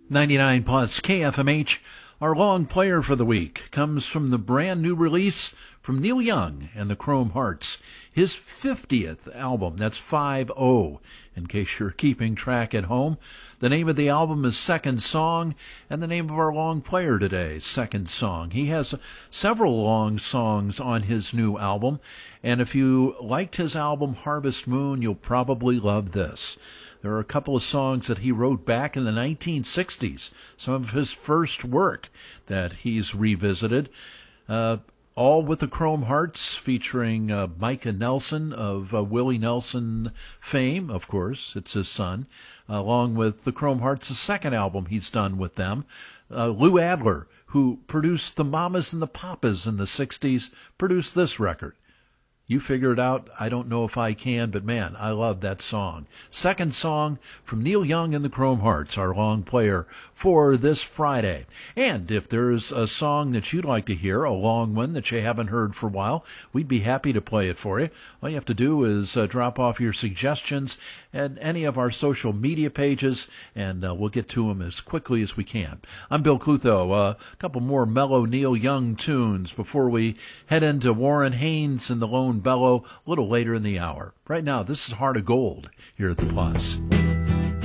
99 plus KFMH. Our long player for the week comes from the brand new release from Neil Young and the Chrome Hearts. His 50th album, that's 5-0, in case you're keeping track at home. The name of the album is Second Song, and the name of our long player today, Second Song. He has several long songs on his new album, and if you liked his album Harvest Moon, you'll probably love this. There are a couple of songs that he wrote back in the 1960s, some of his first work that he's revisited, all with the Chrome Hearts, featuring Micah Nelson of Willie Nelson fame, of course, it's his son, along with the Chrome Hearts, the second album he's done with them. Lou Adler, who produced the Mamas and the Papas in the 60s, produced this record. You figure it out. I don't know if I can, but man, I love that song. Second Song from Neil Young and the Chrome Hearts, our long player for this Friday. And if there's a song that you'd like to hear, a long one that you haven't heard for a while, we'd be happy to play it for you. All you have to do is drop off your suggestions at any of our social media pages, and we'll get to them as quickly as we can. I'm Bill Clutho. A couple more mellow Neil Young tunes before we head into Warren Haynes and the Lone Bellow a little later in the hour. Right now, this is Heart of Gold here at the Plus.